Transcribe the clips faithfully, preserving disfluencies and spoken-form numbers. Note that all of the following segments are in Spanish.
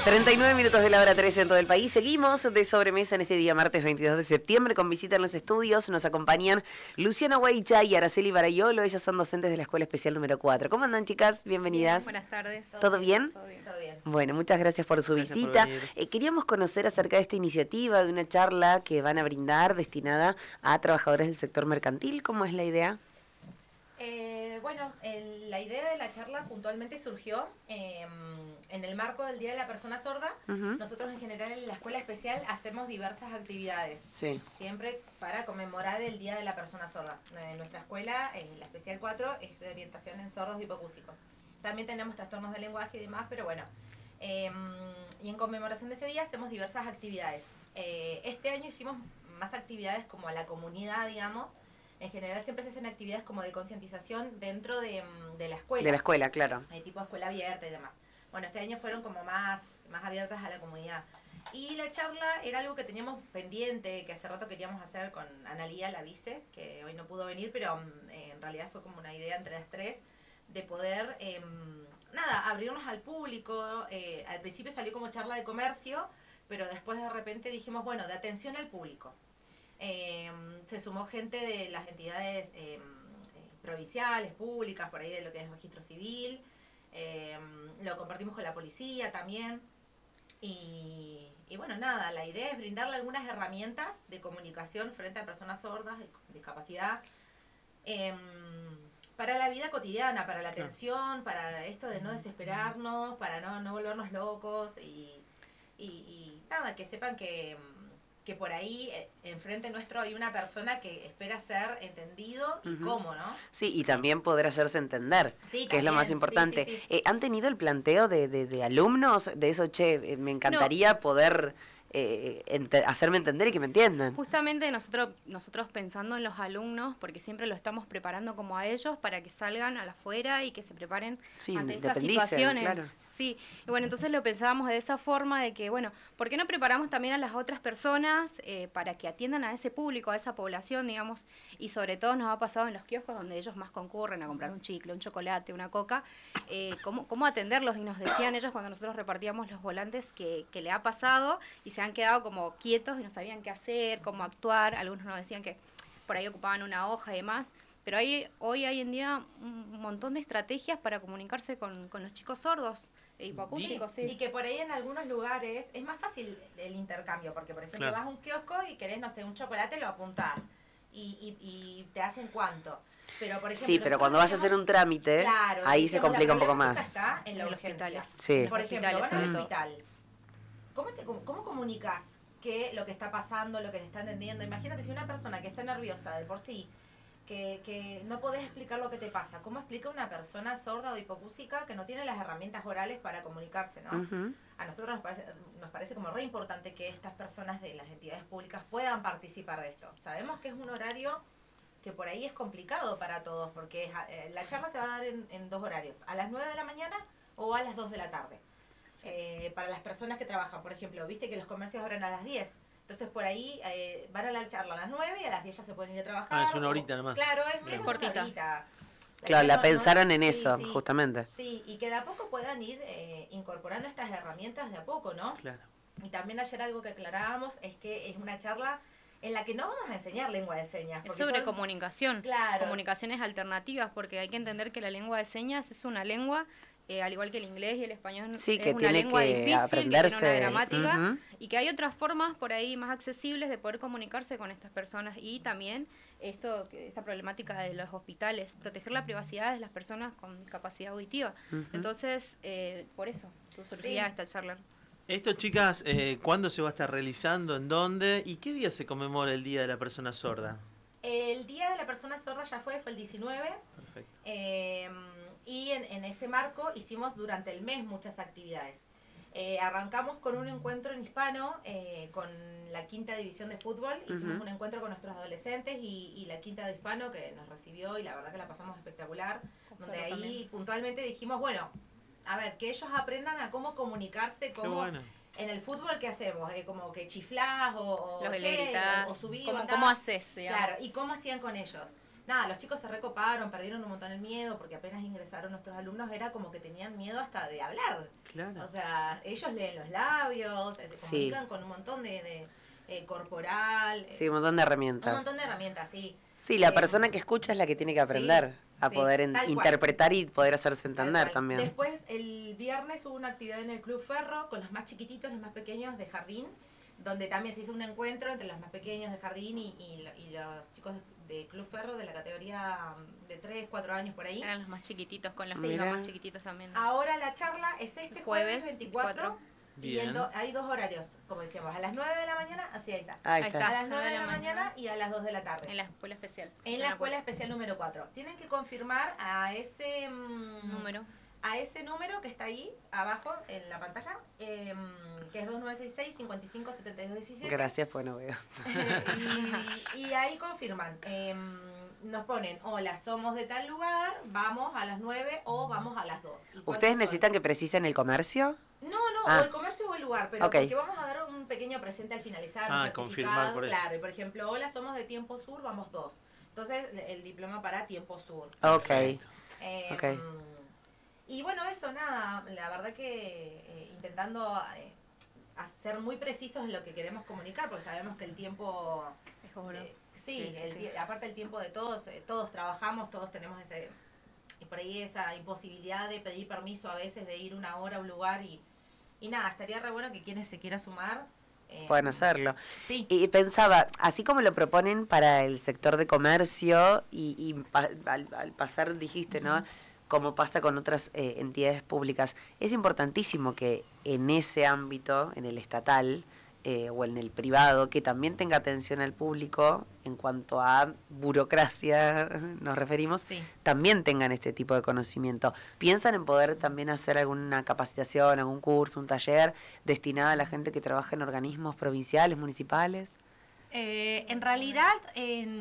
treinta y nueve minutos de la hora trece en todo el país. Seguimos de sobremesa en este día martes veintidós de septiembre con visita en los estudios. Nos acompañan Luciana Huaycha y Araceli Barayolo. Ellas son docentes de la Escuela Especial número cuatro. ¿Cómo andan, chicas? Bienvenidas. Bien, buenas tardes. ¿Todo bien? Todo bien. Todo bien. Bueno, muchas gracias por su Gracias visita. por venir. Eh, queríamos conocer acerca de esta iniciativa, de una charla que van a brindar destinada a trabajadores del sector mercantil. ¿Cómo es la idea? Eh, bueno, el- la idea de la charla puntualmente surgió eh, en el marco del Día de la Persona Sorda. Ujú. Nosotros en general en la Escuela Especial hacemos diversas actividades, Sí. siempre para conmemorar el Día de la Persona Sorda. En nuestra escuela, en la Especial cuatro, es de orientación en sordos y hipacúsicos. También tenemos trastornos de lenguaje y demás, pero bueno. Eh, y en conmemoración de ese día hacemos diversas actividades. Eh, este año hicimos más actividades como a la comunidad, digamos. En general siempre se hacen actividades como de concientización dentro de, de la escuela. De la escuela, claro. Hay tipo escuela abierta y demás. Bueno, este año fueron como más, más abiertas a la comunidad. Y la charla era algo que teníamos pendiente, que hace rato queríamos hacer con Analía, la vice, que hoy no pudo venir, pero eh, en realidad fue como una idea entre las tres, de poder, eh, nada, abrirnos al público. Eh, al principio salió como charla de comercio, pero después de repente dijimos, bueno, de atención al público. Eh, se sumó gente de las entidades eh, eh, provinciales, públicas, por ahí de lo que es registro civil, eh, lo compartimos con la policía también, y, y bueno, nada, la idea es brindarle algunas herramientas de comunicación frente a personas sordas, de discapacidad, eh, para la vida cotidiana, para la atención, para esto de no desesperarnos, para no, no volvernos locos, y, y, y nada, que sepan que... que por ahí eh, enfrente nuestro hay una persona que espera ser entendido y Ujú. cómo, ¿no? Sí, y también poder hacerse entender, Sí, que es lo también, más sí, importante. sí, sí. Eh, ¿Han tenido el planteo de, de, de alumnos de eso? Che, eh, me encantaría poder eh, ente- hacerme entender y que me entiendan. Justamente nosotros, nosotros pensando en los alumnos, porque siempre lo estamos preparando como a ellos para que salgan a la afuera y que se preparen Sí, ante estas independicen, situaciones. claro. Sí, y bueno, entonces lo pensábamos de esa forma de que, bueno, ¿por qué no preparamos también a las otras personas eh, para que atiendan a ese público, a esa población, digamos? Y sobre todo nos ha pasado en los kioscos donde ellos más concurren a comprar un chicle, un chocolate, una coca, eh, cómo, cómo atenderlos. Y nos decían ellos cuando nosotros repartíamos los volantes que, que le ha pasado y se han quedado como quietos y no sabían qué hacer, cómo actuar. Algunos nos decían que por ahí ocupaban una hoja y demás. Pero hay, hoy hay en día un montón de estrategias para comunicarse con, con los chicos sordos e hipacúsicos. Sí. Y que por ahí en algunos lugares es más fácil el intercambio, porque por ejemplo Claro. vas a un kiosco y querés, no sé, un chocolate, lo apuntás y, y, y te hacen cuánto. Pero por ejemplo, Sí, pero nosotros cuando vas a hacer decíamos- un trámite, Claro, ahí se decíamos, la complica un poco problemática más. Está en la En los urgencia. hospitales. Sí. Por Los ejemplo, hospitales, vas al sobre todo. hospital. ¿Cómo, te, cómo, cómo comunicas que lo que está pasando, lo que te está entendiendo? Imagínate si una persona que está nerviosa de por sí, que, que no podés explicar lo que te pasa, ¿cómo explica una persona sorda o hipacúsica que no tiene las herramientas orales para comunicarse, ¿no? Ujú. A nosotros nos parece, nos parece como re importante que estas personas de las entidades públicas puedan participar de esto. Sabemos que es un horario que por ahí es complicado para todos, porque es, eh, la charla se va a dar en, en dos horarios, a las nueve de la mañana o a las dos de la tarde. Eh, para las personas que trabajan, por ejemplo, viste que los comercios abren a las diez. Entonces por ahí eh, van a la charla a las nueve y a las diez ya se pueden ir a trabajar. Ah, es una o- horita nomás. Claro, es Sí, menos cortita. una horita. Claro, idea la no- pensaron no- en sí, eso, sí. justamente. Sí, y que de a poco puedan ir eh, incorporando estas herramientas de a poco, ¿no? Claro. Y también ayer algo que aclarábamos es que es una charla en la que no vamos a enseñar lengua de señas. Es porque sobre todo- comunicación, Claro. comunicaciones alternativas, porque hay que entender que la lengua de señas es una lengua, eh, al igual que el inglés y el español, Sí, es que una tiene lengua que difícil, que tiene aprenderse. una gramática, Ujú. y que hay otras formas por ahí más accesibles de poder comunicarse con estas personas. Y también esto, que- esta problemática de los hospitales, proteger la privacidad de las personas con discapacidad auditiva. Ujú. Entonces, eh, por eso surgía Sí. esta charla. Esto, chicas, eh, ¿cuándo se va a estar realizando? ¿En dónde? ¿Y qué día se conmemora el Día de la Persona Sorda? El Día de la Persona Sorda ya fue, fue el diecinueve. Perfecto. Eh, y en, en ese marco hicimos durante el mes muchas actividades. Eh, arrancamos con un encuentro en hispano eh, con la quinta división de fútbol. Hicimos Ujú. un encuentro con nuestros adolescentes y, y la quinta de hispano que nos recibió y la verdad que la pasamos espectacular. Con Donde Flor ahí también. puntualmente dijimos, bueno, a ver, que ellos aprendan a cómo comunicarse, Qué cómo... bueno. En el fútbol, ¿qué hacemos? Eh, como que chiflás o, o, Los que che, le gritás, o, o subí, ¿cómo, andá. cómo haces? Digamos? Claro, ¿y cómo hacían con ellos? nada, los chicos se recoparon, perdieron un montón el miedo, porque apenas ingresaron nuestros alumnos, era como que tenían miedo hasta de hablar. Claro. O sea, ellos leen los labios, se comunican sí. con un montón de, de eh, corporal. Sí, un montón de herramientas. Un montón de herramientas, sí. Sí, la eh, persona que escucha es la que tiene que aprender sí, a sí, poder en, interpretar y poder hacerse entender también. Después, el viernes hubo una actividad en el Club Ferro con los más chiquititos, los más pequeños de jardín, donde también se hizo un encuentro entre los más pequeños de jardín y, y, y los chicos de Club Ferro de la categoría de tres, cuatro años por ahí. Eran los más chiquititos, con los sí. más chiquititos también. ¿No? Ahora la charla es este jueves, jueves veinticuatro. Bien. Y en do, hay dos horarios, como decíamos, a las nueve de la mañana, así ahí está. Ahí está. A las nueve de la mañana y a las dos de la tarde. En la escuela especial. En la escuela especial número cuatro. Tienen que confirmar a ese mmm, número. A ese número que está ahí abajo en la pantalla, eh, que es dos nueve seis seis, cinco cinco, siete dos uno siete. Gracias, pues no veo. y, y ahí confirman. Eh, nos ponen, hola, somos de tal lugar, vamos a las nueve o vamos a las dos. ¿Ustedes necesitan son? que precisen el comercio? No, no, ah. o el comercio o el lugar, pero okay. porque vamos a dar un pequeño presente al finalizar. Ah, confirmar por eso. Claro, y por ejemplo, hola, somos de Tiempo Sur, vamos dos. Entonces, el diploma para Tiempo Sur. Ok. Eh, okay. Y bueno, eso, nada, la verdad que eh, intentando eh, ser muy precisos en lo que queremos comunicar, porque sabemos que el tiempo... Es como eh, sí, sí, el, sí, aparte el tiempo de todos, eh, todos trabajamos, todos tenemos ese y por ahí esa imposibilidad de pedir permiso a veces, de ir una hora a un lugar y, y nada, estaría re bueno que quienes se quiera sumar... Eh, puedan hacerlo. Sí. Y pensaba, así como lo proponen para el sector de comercio y, y pa, al, al pasar dijiste, ¿no? Uh-huh. Como pasa con otras eh, entidades públicas, es importantísimo que en ese ámbito, en el estatal eh, o en el privado, que también tenga atención al público en cuanto a burocracia, nos referimos, sí. también tengan este tipo de conocimiento. ¿Piensan en poder también hacer alguna capacitación, algún curso, un taller destinado a la gente que trabaja en organismos provinciales, municipales? Eh, en realidad... En...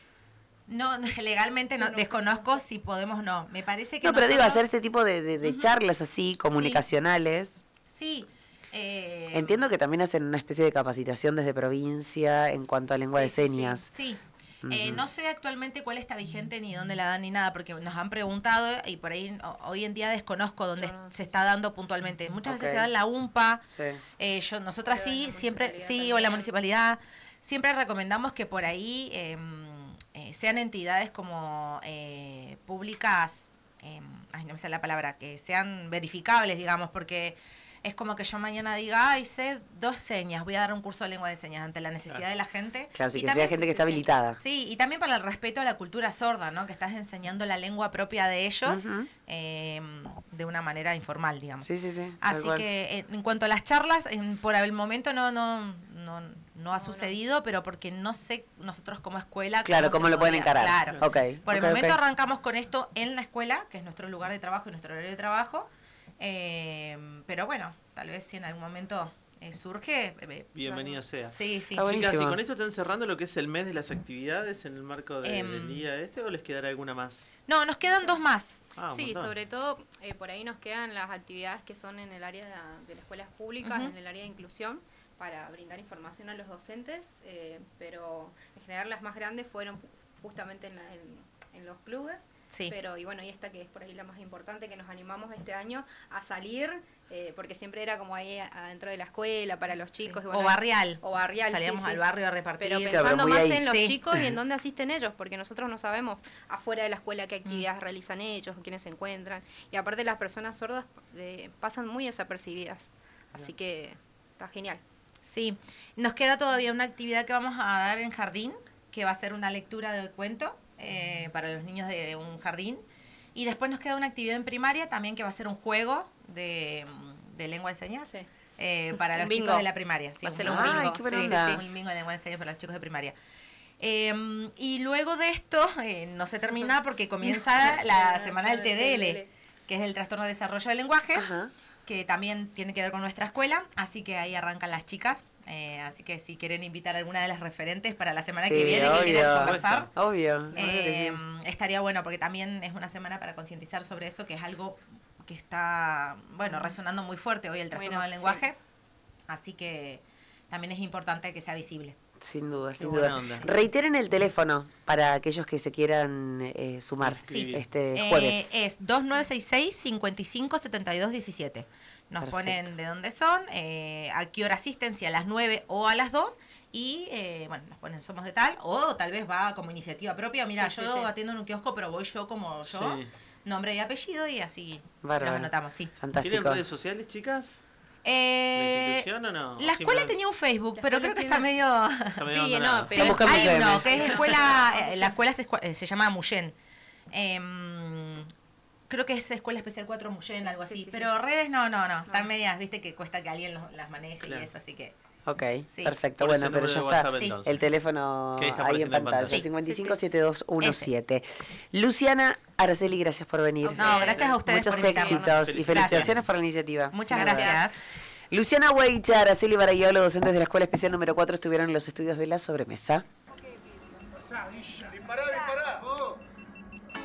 No, legalmente no, desconozco si podemos o no. Me parece que No, pero nosotros... digo, hacer este tipo de, de, de uh-huh. charlas así, comunicacionales. Sí. sí eh... Entiendo que también hacen una especie de capacitación desde provincia en cuanto a lengua sí, de señas. Sí, sí. Uh-huh. eh, no sé actualmente cuál está vigente ni dónde la dan ni nada, porque nos han preguntado y por ahí hoy en día desconozco dónde no, no, se está dando puntualmente. Muchas okay. veces se da en la U M P A. Sí. Eh, yo, nosotras pero sí, siempre, sí, también. O en la municipalidad. Siempre recomendamos que por ahí... Eh, Eh, sean entidades como eh, públicas, eh, ay, no me sale la palabra, que sean verificables, digamos, porque es como que yo mañana diga, ay, sé dos señas, voy a dar un curso de lengua de señas ante la necesidad claro. de la gente. Claro, sí, y que también, sea gente que está habilitada. Sí, y también para el respeto a la cultura sorda, ¿no? Que estás enseñando la lengua propia de ellos uh-huh. eh, de una manera informal, digamos. Sí, sí, sí. Así que eh, en cuanto a las charlas, en, por el momento no, no, no, no ha no, sucedido, no. pero porque no sé nosotros como escuela... Claro, cómo, cómo lo pueden encarar. Claro. Okay. Por okay, el momento okay. arrancamos con esto en la escuela, que es nuestro lugar de trabajo y nuestro horario de trabajo. Eh, pero bueno, tal vez si en algún momento eh, surge... Eh, Bienvenido vamos. sea. Sí, sí. Ah, chicas, ¿y con esto están cerrando lo que es el mes de las actividades en el marco de, eh, del día este o les quedará alguna más? No, nos quedan dos más. Ah, sí, sobre todo eh, por ahí nos quedan las actividades que son en el área de, de las escuelas públicas, uh-huh. en el área de inclusión, para brindar información a los docentes, eh, pero en general las más grandes fueron justamente en, la, en, en los clubes. Sí. Pero, y bueno, y esta que es por ahí la más importante, que nos animamos este año a salir, eh, porque siempre era como ahí adentro de la escuela, para los chicos. Sí. Y bueno, o barrial. O barrial, Salíamos sí, al sí. barrio a repartir. Pero pensando claro, más ahí. en los sí. chicos y en dónde asisten ellos, porque nosotros no sabemos afuera de la escuela qué actividades mm. realizan ellos, quiénes se encuentran. Y aparte las personas sordas eh, pasan muy desapercibidas. Así que está genial. Sí. Nos queda todavía una actividad que vamos a dar en jardín, que va a ser una lectura de cuento eh, para los niños de un jardín. Y después nos queda una actividad en primaria también que va a ser un juego de, de lengua de señas sí. eh, para los bingo. chicos de la primaria. Sí, va a ser un un bingo. bingo. Ay, qué sí, sí, sí, un bingo de lengua de señas para los chicos de primaria. Eh, y luego de esto eh, no se termina porque comienza la semana del T D L, que es el trastorno de desarrollo del lenguaje, Ajá. que también tiene que ver con nuestra escuela, así que ahí arrancan las chicas. Eh, así que si quieren invitar a alguna de las referentes para la semana sí, que viene, obvio. que quieran conversar, obvio, eh, obvio sí. estaría bueno, porque también es una semana para concientizar sobre eso, que es algo que está, bueno, resonando muy fuerte hoy, el trastorno bueno, del lenguaje, sí. así que también es importante que sea visible. Sin duda, Qué sin buena duda. onda. Reiteren el teléfono para aquellos que se quieran eh, sumar Sí. este Eh, jueves. es dos nueve seis seis, cinco cinco, siete dos uno siete. Nos Perfecto. ponen de dónde son, eh, a qué hora asisten, si a las nueve o a las dos. Y eh, bueno, nos ponen somos de tal, o tal vez va como iniciativa propia. Mira, Sí, yo sí, sí. atiendo en un kiosco, pero voy yo como yo, Sí. nombre y apellido, y así Bárbaro. los anotamos, sí. Fantástico. ¿Tienen redes sociales, chicas? ¿La Eh, institución o no? la ¿O escuela simplemente- tenía un Facebook, La pero escuela creo que tiene- está medio... Está medio Sí, abandonada. no, Sí, pero- Estamos buscando hay C M. uno, que es escuela, eh, la escuela se, escue- eh, se llama Muyen. Em, creo que es Escuela Especial cuatro Muyen, algo Sí, así. sí, pero redes no, no, no. Están medias, viste, que cuesta que alguien los- las maneje Claro. y eso, así que... Ok, Sí. perfecto. Por Bueno, ese pero número ya de está. WhatsApp, Sí. entonces. El teléfono Que está ahí en apareciendo en pantalla, pantalla. cinco Sí, cinco, sí. siete dos uno siete. Luciana Araceli, gracias por venir. No, gracias a ustedes Muchos por invitarnos. éxitos y felicitaciones Gracias. por la iniciativa. Muchas Sin duda. gracias. Luciana Weicha, Araceli Barayolo, docentes de la Escuela Especial número cuatro, estuvieron en los estudios de La Sobremesa. Dispará, dispará.